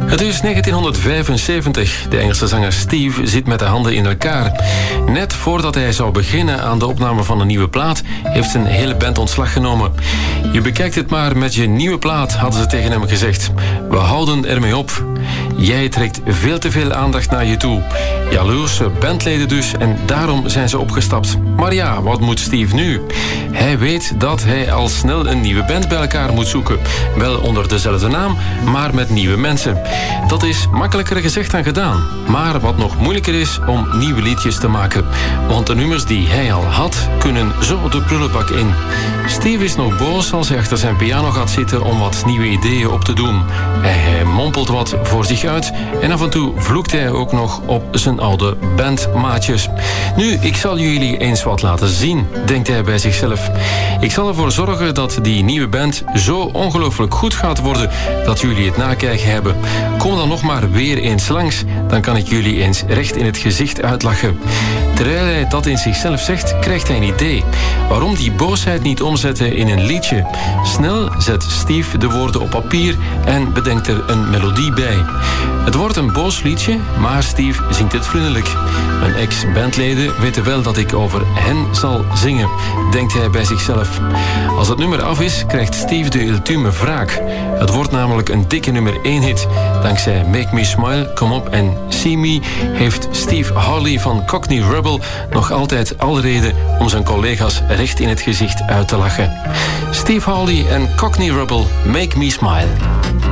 Het is 1975. De Engelse zanger Steve zit met de handen in elkaar. Net voordat hij zou beginnen aan de opname van een nieuwe plaat, heeft zijn hele band ontslag genomen. Je bekijkt het maar met je nieuwe plaat, hadden ze tegen hem gezegd. We houden ermee op. Jij trekt veel te veel aandacht naar je toe. Jaloerse bandleden dus, en daarom zijn ze opgestapt. Maar ja, wat moet Steve nu? Hij weet dat hij al snel een nieuwe band bij elkaar moet zoeken. Wel onder dezelfde naam, maar met nieuwe mensen. Dat is makkelijker gezegd dan gedaan. Maar wat nog moeilijker is om nieuwe liedjes te maken. Want de nummers die hij al had, kunnen zo de prullenbak in. Steve is nog boos als hij achter zijn piano gaat zitten om wat nieuwe ideeën op te doen. Hij mompelt wat voor zich uit en af en toe vloekt hij ook nog op zijn oude bandmaatjes. Nu, ik zal jullie eens wat laten zien, denkt hij bij zichzelf. Ik zal ervoor zorgen dat die nieuwe band zo ongelooflijk goed gaat worden dat jullie het nakijken hebben. Kom dan nog maar weer eens langs, dan kan ik jullie eens recht in het gezicht uitlachen. Terwijl hij dat in zichzelf zegt, krijgt hij een idee. Waarom die boosheid niet omzetten in een liedje? Snel zet Steve de woorden op papier en bedenkt er een melodie bij. Het wordt een boos liedje, maar Steve zingt het vriendelijk. Mijn ex-bandleden weten wel dat ik over hen zal zingen, denkt hij bij zichzelf. Als het nummer af is, krijgt Steve de ultieme wraak. Het wordt namelijk een dikke nummer 1 hit. Dankzij Make Me Smile, Come Up and See Me heeft Steve Harley van Cockney Rebel nog altijd alle reden om zijn collega's recht in het gezicht uit te lachen. Steve Harley en Cockney Rebel, Make Me Smile.